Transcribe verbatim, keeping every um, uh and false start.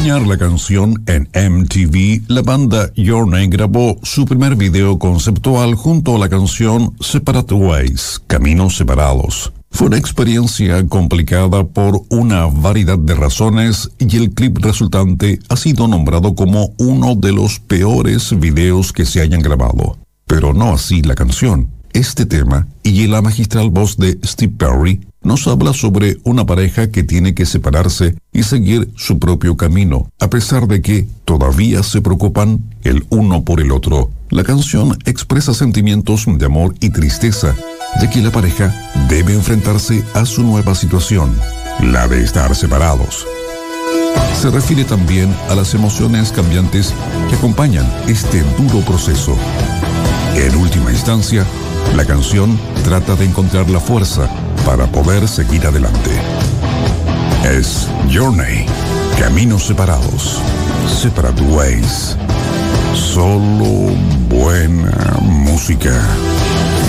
acompañar la canción en M T V, la banda Journey grabó su primer video conceptual junto a la canción Separate Ways, Caminos Separados. Fue una experiencia complicada por una variedad de razones y el clip resultante ha sido nombrado como uno de los peores videos que se hayan grabado. Pero no así la canción. Este tema y la magistral voz de Steve Perry nos habla sobre una pareja que tiene que separarse y seguir su propio camino, a pesar de que todavía se preocupan el uno por el otro. La canción expresa sentimientos de amor y tristeza, ya que la pareja debe enfrentarse a su nueva situación, la de estar separados. Se refiere también a las emociones cambiantes que acompañan este duro proceso. En última instancia, la canción trata de encontrar la fuerza para poder seguir adelante. Es Journey, Caminos Separados, Separate Ways. Solo buena música.